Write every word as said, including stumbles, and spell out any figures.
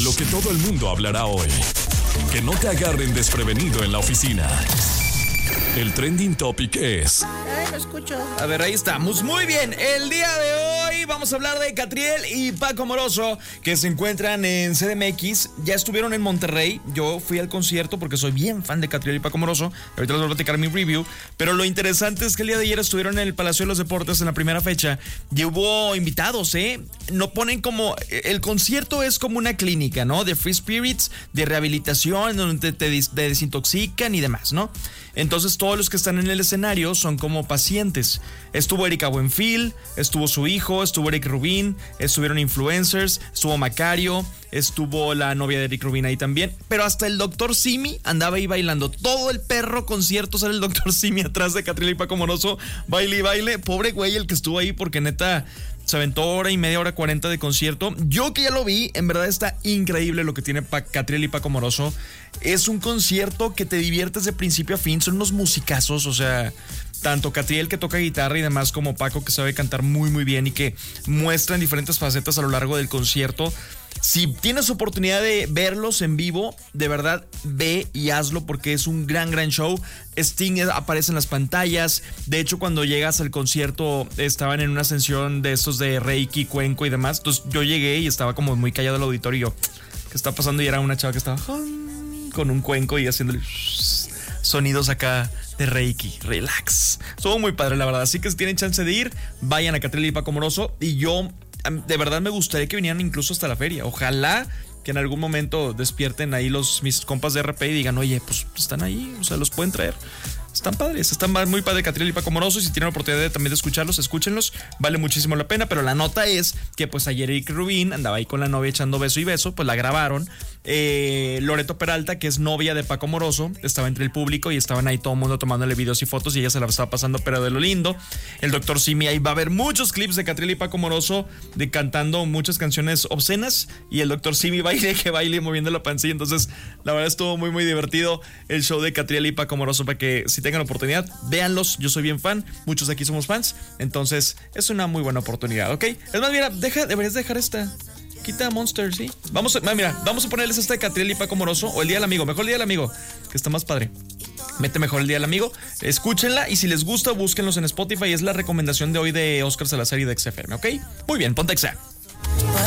Lo que todo el mundo hablará hoy. Que no te agarren desprevenido en la oficina. El trending topic es... Ay, lo escucho. A ver, ahí estamos. Muy bien, el día de hoy vamos a hablar de Catriel y Paco Moroso, que se encuentran en C D M X. Ya estuvieron en Monterrey. Yo fui al concierto porque soy bien fan de Catriel y Paco Moroso. Ahorita les voy a platicar mi review. Pero lo interesante es que el día de ayer estuvieron en el Palacio de los Deportes en la primera fecha. Y hubo invitados, ¿eh? No ponen como... El concierto es como una clínica, ¿no? De free spirits, de rehabilitación, donde te, te desintoxican y demás, ¿no? Entonces todos los que están en el escenario son como pacientes. Estuvo Erika Buenfil, estuvo su hijo, estuvo Eric Rubin, estuvieron influencers, estuvo Macario, estuvo la novia de Eric Rubin ahí también. Pero hasta el doctor Simi andaba ahí bailando. Todo el perro concierto sale el doctor Simi atrás de Catriel y Paco Moroso. Baile y baile. Pobre güey el que estuvo ahí porque neta... Se aventó hora y media, hora cuarenta de concierto. Yo que ya lo vi, en verdad está increíble lo que tiene pa- Catriel y Paco Moroso. Es un concierto que te diviertes de principio a fin. Son unos musicazos, o sea, tanto Catriel que toca guitarra y demás como Paco que sabe cantar muy muy bien y que muestra en diferentes facetas a lo largo del concierto. Si tienes oportunidad de verlos en vivo, de verdad ve y hazlo porque es un gran, gran show. Sting aparece en las pantallas. De hecho, cuando llegas al concierto, estaban en una ascensión de estos de Reiki, Cuenco y demás. Entonces yo llegué y estaba como muy callado el auditorio y yo, ¿qué está pasando? Y era una chava que estaba con un cuenco y haciéndole sonidos acá de Reiki, relax. Estuvo muy padre, la verdad. Así que si tienen chance de ir, vayan a Catriel y Paco Moroso. Y yo... de verdad me gustaría que vinieran incluso hasta la feria. Ojalá que en algún momento despierten ahí los mis compas de R P y digan, oye, pues están ahí, o sea, los pueden traer. Están padres, están muy padre Catriel y Paco Moroso. Y si tienen la oportunidad de, también de escucharlos, escúchenlos. Vale muchísimo la pena. Pero la nota es que pues ayer Eric Rubin andaba ahí con la novia echando beso y beso. Pues la grabaron. eh, Loreto Peralta, que es novia de Paco Moroso, estaba entre el público y estaban ahí todo el mundo tomándole videos y fotos. Y ella se la estaba pasando pero de lo lindo. El doctor Simi, ahí va a haber muchos clips de Catriel y Paco Moroso de cantando muchas canciones obscenas. Y el doctor Simi baile que baile moviendo la pancilla. Entonces la verdad estuvo muy muy divertido el show de Catriel y Paco Moroso. Para que si tengan oportunidad, véanlos. Yo soy bien fan, muchos de aquí somos fans, entonces es una muy buena oportunidad, ¿ok? Es más, mira, deja, deberías dejar esta. Quita Monster, ¿sí? Vamos a, mira, vamos a ponerles esta de Catriel y Paco Moroso o el Día del Amigo, mejor el Día del Amigo, que está más padre. Mete mejor el Día del Amigo, escúchenla y si les gusta, búsquenlos en Spotify. Es la recomendación de hoy de Oscar Salazar y de X F M, ¿ok? Muy bien, ponte X A.